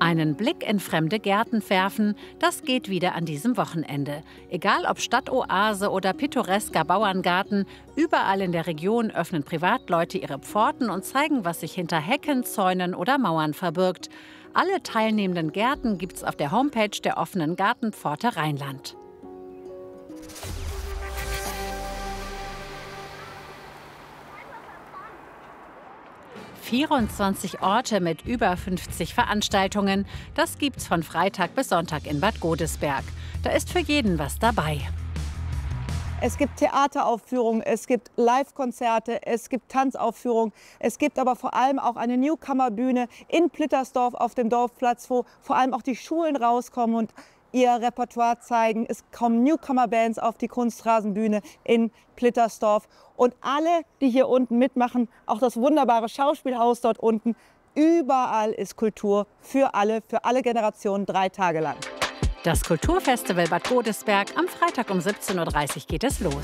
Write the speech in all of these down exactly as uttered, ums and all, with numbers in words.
Einen Blick in fremde Gärten werfen, das geht wieder an diesem Wochenende. Egal ob Stadtoase oder pittoresker Bauerngarten, überall in der Region öffnen Privatleute ihre Pforten und zeigen, was sich hinter Hecken, Zäunen oder Mauern verbirgt. Alle teilnehmenden Gärten gibt's auf der Homepage der offenen Gartenpforte Rheinland. vierundzwanzig Orte mit über fünfzig Veranstaltungen. Das gibt's von Freitag bis Sonntag in Bad Godesberg. Da ist für jeden was dabei. Es gibt Theateraufführungen, es gibt Live-Konzerte, es gibt Tanzaufführungen. Es gibt aber vor allem auch eine Newcomer-Bühne in Plittersdorf auf dem Dorfplatz, wo vor allem auch die Schulen rauskommen und ihr Repertoire zeigen. Es kommen Newcomer-Bands auf die Kunstrasenbühne in Plittersdorf. Und alle, die hier unten mitmachen, auch das wunderbare Schauspielhaus dort unten, überall ist Kultur für alle, für alle Generationen, drei Tage lang. Das Kulturfestival Bad Godesberg, am Freitag um siebzehn Uhr dreißig geht es los.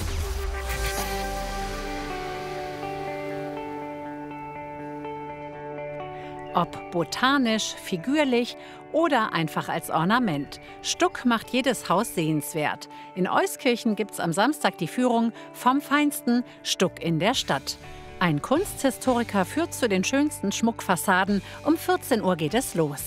Ob botanisch, figürlich oder einfach als Ornament. Stuck macht jedes Haus sehenswert. In Euskirchen gibt es am Samstag die Führung vom feinsten Stuck in der Stadt. Ein Kunsthistoriker führt zu den schönsten Schmuckfassaden. Um vierzehn Uhr geht es los.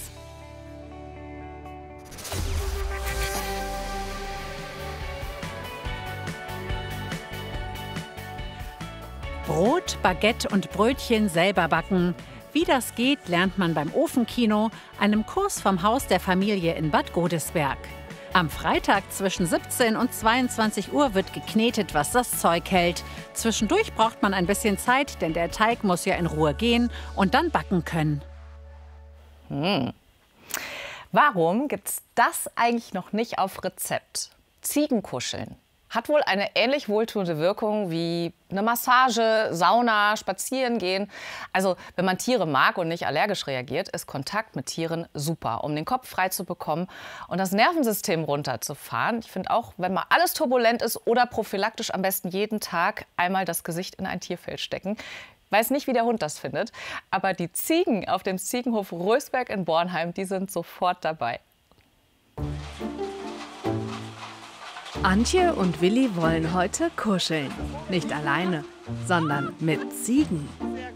Brot, Baguette und Brötchen selber backen. Wie das geht, lernt man beim Ofenkino, einem Kurs vom Haus der Familie in Bad Godesberg. Am Freitag zwischen siebzehn und zweiundzwanzig Uhr wird geknetet, was das Zeug hält. Zwischendurch braucht man ein bisschen Zeit, denn der Teig muss ja in Ruhe gehen und dann backen können. Hm. Warum gibt's das eigentlich noch nicht auf Rezept? Ziegenkuscheln. Hat wohl eine ähnlich wohltuende Wirkung wie eine Massage, Sauna, Spazierengehen. Also wenn man Tiere mag und nicht allergisch reagiert, ist Kontakt mit Tieren super, um den Kopf frei zu bekommen und das Nervensystem runterzufahren. Ich finde auch, wenn mal alles turbulent ist oder prophylaktisch am besten jeden Tag einmal das Gesicht in ein Tierfell stecken. Weiß nicht, wie der Hund das findet, aber die Ziegen auf dem Ziegenhof Rösberg in Bornheim, die sind sofort dabei. Antje und Willi wollen heute kuscheln. Nicht alleine, sondern mit Ziegen.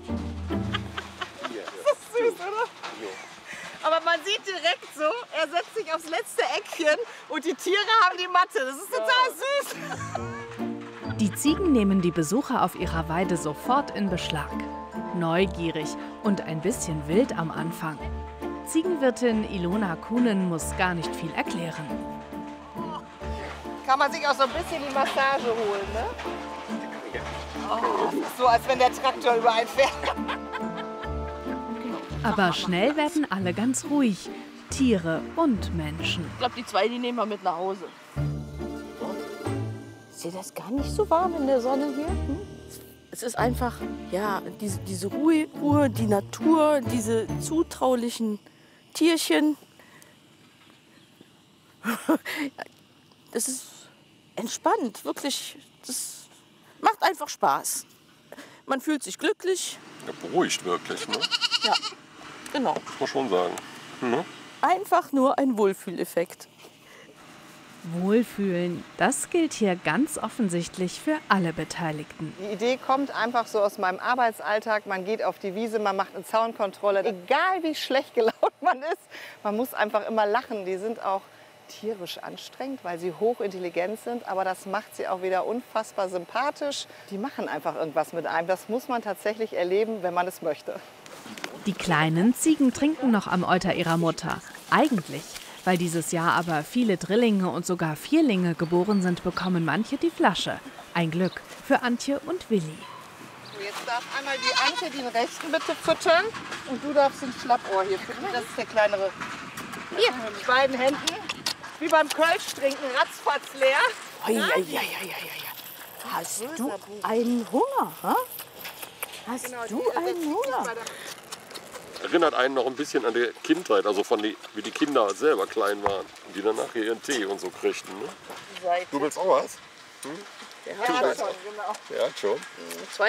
Das ist süß, oder? Aber man sieht direkt so, er setzt sich aufs letzte Eckchen und die Tiere haben die Matte. Das ist total süß. Die Ziegen nehmen die Besucher auf ihrer Weide sofort in Beschlag. Neugierig und ein bisschen wild am Anfang. Ziegenwirtin Ilona Kuhnen muss gar nicht viel erklären. Kann man sich auch so ein bisschen die Massage holen, ne? Oh, das ist so, als wenn der Traktor über einen fährt. Aber schnell werden alle ganz ruhig. Tiere und Menschen. Ich glaube, die zwei, die nehmen wir mit nach Hause. Ist dir das gar nicht so warm in der Sonne hier? Hm? Es ist einfach, ja, diese, diese Ruhe, Ruhe, die Natur, diese zutraulichen Tierchen. Das ist entspannt, wirklich. Das macht einfach Spaß. Man fühlt sich glücklich. Ja, beruhigt wirklich, ne? Ja, genau. Muss man schon sagen. Ne? Einfach nur ein Wohlfühleffekt. Wohlfühlen, das gilt hier ganz offensichtlich für alle Beteiligten. Die Idee kommt einfach so aus meinem Arbeitsalltag. Man geht auf die Wiese, man macht eine Zaunkontrolle. Egal wie schlecht gelaunt man ist, man muss einfach immer lachen. Die sind auch tierisch anstrengend, weil sie hochintelligent sind, aber das macht sie auch wieder unfassbar sympathisch. Die machen einfach irgendwas mit einem. Das muss man tatsächlich erleben, wenn man es möchte. Die kleinen Ziegen trinken noch am Euter ihrer Mutter. Eigentlich, weil dieses Jahr aber viele Drillinge und sogar Vierlinge geboren sind, bekommen manche die Flasche. Ein Glück für Antje und Willi. Jetzt darf einmal die Antje den rechten bitte füttern und du darfst den Schlappohr hier füttern. Das ist der kleinere. Hier, mit beiden Händen. Wie beim Kölsch trinken, ratzfatz leer. Oi, oi, oi, oi, oi. Hast du einen Hunger? Ha? Hast Genau, du die einen Hunger? Erinnert einen noch ein bisschen an die Kindheit, also von die, wie die Kinder selber klein waren. Und die dann nachher ihren Tee und so kriegten. Ne? Du willst auch was? Hm? Ja, schon, genau. Ja, schon. Zwei